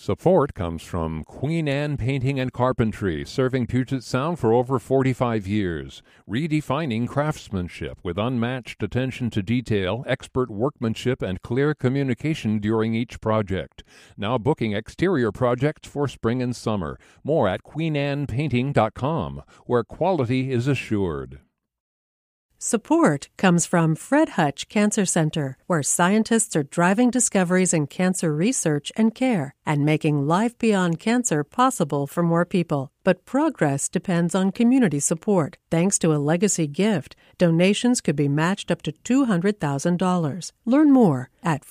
Support comes from Queen Anne Painting and Carpentry, serving Puget Sound for over 45 years, redefining craftsmanship with unmatched attention to detail, expert workmanship, and clear communication during each project. Now booking exterior projects for spring and summer. More at queenannepainting.com, where quality is assured. Support comes from Fred Hutch Cancer Center, where scientists are driving discoveries in cancer research and care and making life beyond cancer possible for more people. But progress depends on community support. Thanks to a legacy gift, donations could be matched up to $200,000. Learn more at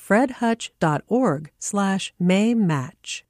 fredhutch.org/maymatch.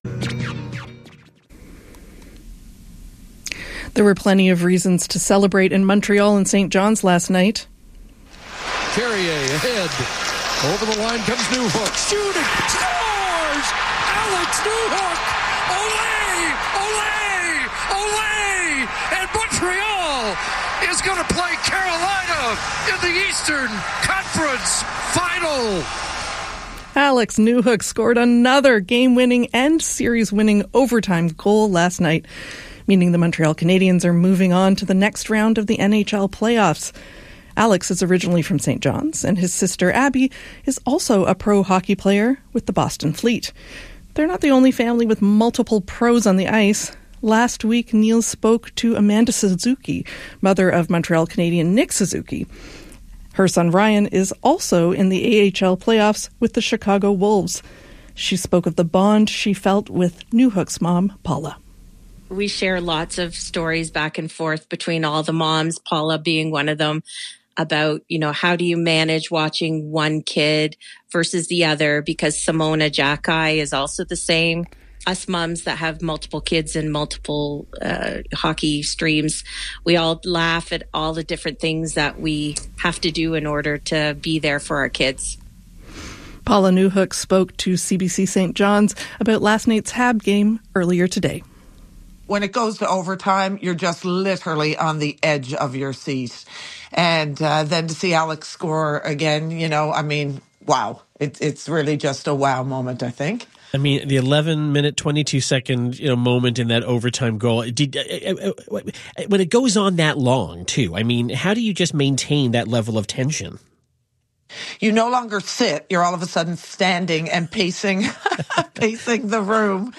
There were plenty of reasons to celebrate in Montreal and St. John's last night. Carrier ahead. Over the line comes Newhook. Shooting. Scores! Alex Newhook! Olé! Olé! Olé! And Montreal is going to play Carolina in the Eastern Conference Final. Alex Newhook scored another game-winning and series-winning overtime goal last night, meaning the Montreal Canadiens are moving on to the next round of the NHL playoffs. Alex is originally from St. John's, and his sister Abby is also a pro hockey player with the Boston Fleet. They're not the only family with multiple pros on the ice. Last week, Neil spoke to Amanda Suzuki, mother of Montreal Canadian Nick Suzuki. Her son Ryan is also in the AHL playoffs with the Chicago Wolves. She spoke of the bond she felt with Newhook's mom, Paula. We share lots of stories back and forth between all the moms, Paula being one of them, about, how do you manage watching one kid versus the other? Because Simona Jacki is also the same. Us moms that have multiple kids and multiple hockey streams, we all laugh at all the different things that we have to do in order to be there for our kids. Paula Newhook spoke to CBC St. John's about last night's Hab game earlier today. When it goes to overtime, you're just literally on the edge of your seat. And then to see Alex score again, wow. It's really just a wow moment, I think. I mean, the 11-minute, 22-second moment in that overtime goal, when it goes on that long, too, how do you just maintain that level of tension? You no longer sit. You're all of a sudden standing and pacing the room,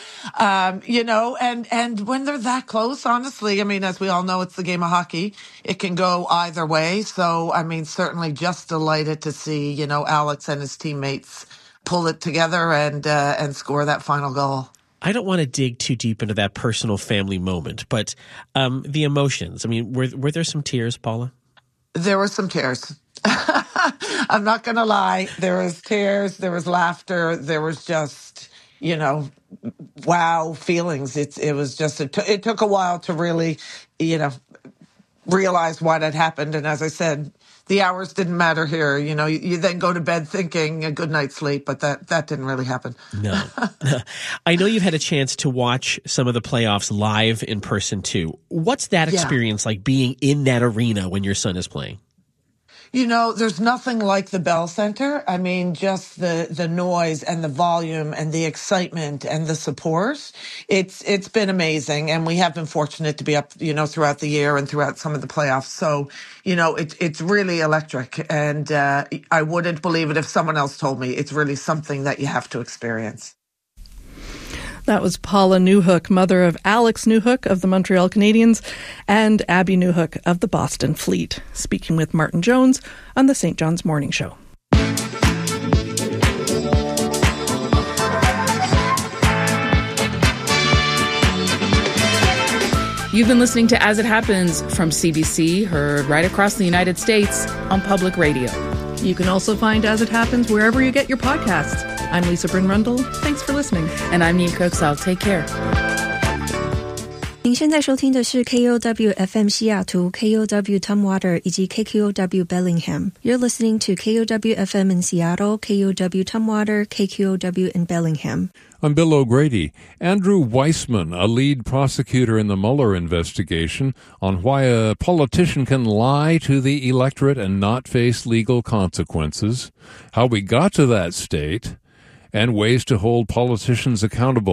and when they're that close, honestly, as we all know, it's the game of hockey. It can go either way. So, certainly just delighted to see, Alex and his teammates pull it together and score that final goal. I don't want to dig too deep into that personal family moment, but the emotions. Were there some tears, Paula? There were some tears. I'm not going to lie. There was tears, there was laughter, there was just, wow feelings. It was just, it took a while to really, realize what had happened. And as I said, the hours didn't matter here. You then go to bed thinking a good night's sleep, but that didn't really happen. No. I know you've had a chance to watch some of the playoffs live in person too. What's that experience like, being in that arena when your son is playing? There's nothing like the Bell Center. Just the noise and the volume and the excitement and the support. It's been amazing. And we have been fortunate to be up, throughout the year and throughout some of the playoffs. So, it's really electric. And I wouldn't believe it if someone else told me. It's really something that you have to experience. That was Paula Newhook, mother of Alex Newhook of the Montreal Canadiens and Abby Newhook of the Boston Fleet, speaking with Martin Jones on the St. John's Morning Show. You've been listening to As It Happens from CBC, heard right across the United States on public radio. You can also find As It Happens wherever you get your podcasts. I'm Lisa Bryn Rundle. Thanks for listening. And I'm Neil Coxall. Take care. 您现在收听的是 KOW FM 西雅图 KOW Tumwater 以及 KQOW Bellingham. You're listening to KOW FM in Seattle, KOW Tumwater, KQOW in Bellingham. I'm Bill O'Grady. Andrew Weissman, a lead prosecutor in the Mueller investigation on why a politician can lie to the electorate and not face legal consequences, how we got to that state, and ways to hold politicians accountable.